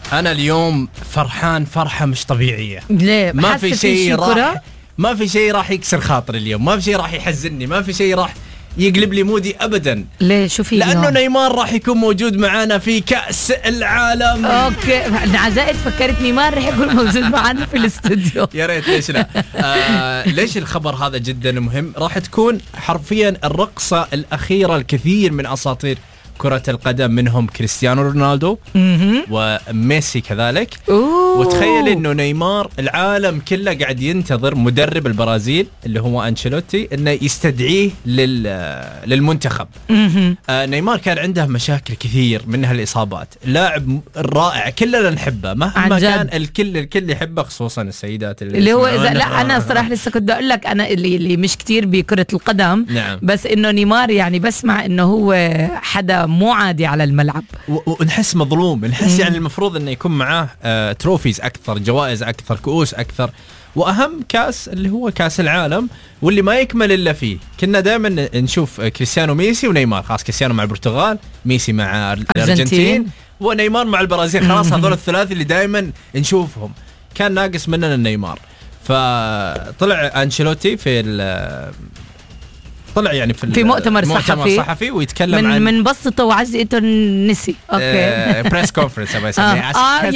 أنا اليوم فرحان فرحة مش طبيعية. ليه؟ ما في شيء راح يكسر خاطري اليوم، ما في شيء راح يحزنني، ما في شيء راح يقلب لي مودي أبدا. ليه؟ شو في؟ لأنه نيمار راح يكون موجود معنا في كأس العالم. اوكي، عزائد فكرت نيمار راح يكون موجود معنا في الاستوديو. يا ريت، ليش لا؟ ليش الخبر هذا جدا مهم؟ راح تكون حرفيا الرقصة الأخيرة الكثير من أساطير كرة القدم، منهم كريستيانو رونالدو وميسي كذلك. وتخيل انه نيمار العالم كله قاعد ينتظر مدرب البرازيل اللي هو أنشيلوتي انه يستدعيه للمنتخب. نيمار كان عنده مشاكل كثير منها الإصابات، لاعب رائع كلنا نحبه مهما كان، الكل يحبه خصوصا السيدات اللي هو إذا لا أنا صراحة لسه كنت أقول لك أنا اللي مش كتير بكرة القدم. نعم. بس إنه نيمار يعني بسمع إنه هو حدا مو عادي على الملعب، ونحس مظلوم، نحس يعني المفروض انه يكون معاه تروفيز اكثر، جوائز اكثر، كؤوس اكثر، واهم كاس اللي هو كاس العالم، واللي ما يكمل الا فيه. كنا دائما نشوف كريستيانو ميسي ونيمار، خلاص كريستيانو مع البرتغال، ميسي مع الارجنتين، ونيمار مع البرازيل، خلاص هذول الثلاثي اللي دائما نشوفهم. كان ناقص مننا النيمار. فطلع أنشيلوتي طلع يعني في مؤتمر صحفي ويتكلم عن من بسطه وعزقته نسي. اوكي بريس كونفرنس ابغى اسميه.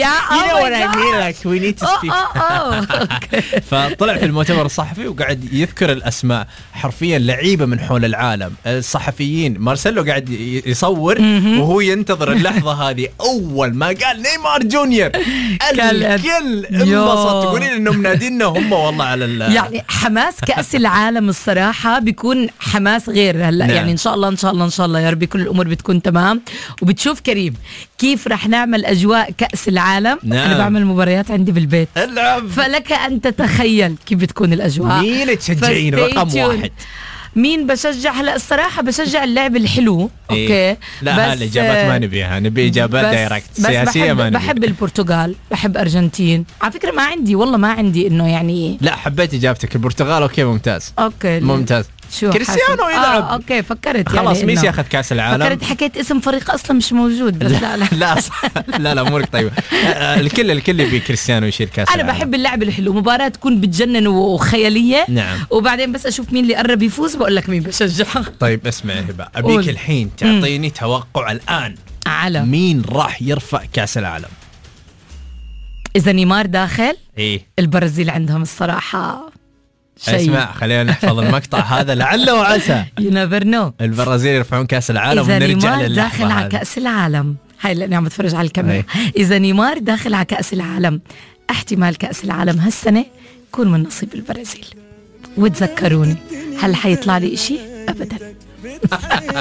فطلع في المؤتمر الصحفي وقاعد يذكر الاسماء حرفيا لعيبه من حول العالم، الصحفيين. مارسيلو قاعد يصور وهو ينتظر اللحظه هذه. اول ما قال نيمار جونيور الكل انبسط، تقولين انهم نادينا هم والله على يعني حماس كأس العالم الصراحه بيكون حماس غير هلا. نعم. يعني ان شاء الله يا ربي كل الامور بتكون تمام. وبتشوف كريم كيف رح نعمل اجواء كأس العالم. نعم. انا بعمل مباريات عندي بالبيت، فلك ان تتخيل كيف بتكون الاجواء. مين تشجعين رقم واحد؟ مين بشجع؟ هلا الصراحه بشجع اللعب الحلو. اوكي لا الاجابات ما نبيها، نبي اجابات دايركت سياسيه. ما بحب البرتغال، بحب ارجنتين. على فكره ما عندي انه يعني لا حبيت اجابتك البرتغال. اوكي ممتاز. اوكي ممتاز. كريستيانو يلعب. اوكي فكرت خلاص يعني ميسي اخذ كاس العالم. فكرت حكيت اسم فريق اصلا مش موجود. بس لا امورك طيبه. الكل يبي كريستيانو يشيل كاس العالم. انا بحب اللعب الحلو، مباراه تكون بتجنن وخياليه. نعم. وبعدين بس اشوف مين اللي قرب يفوز بقول لك مين بشجع. طيب اسمع هبه، ابيك الحين تعطيني توقع الان على مين راح يرفع كاس العالم. اذا نيمار داخل البرازيل عندهم الصراحه شيء. اسمع خلينا نحفظ المقطع هذا لعل وعسى. You never know. البرازيل يرفعون كاس العالم ونرجع للحظة داخل على كأس العالم. هاي اللي عم بتفرج على الكاميرا. إذا نيمار داخل على كأس العالم، احتمال كأس العالم هالسنة يكون من نصيب البرازيل. وتذكروني هل حيطلع لي إشي؟ أبدا.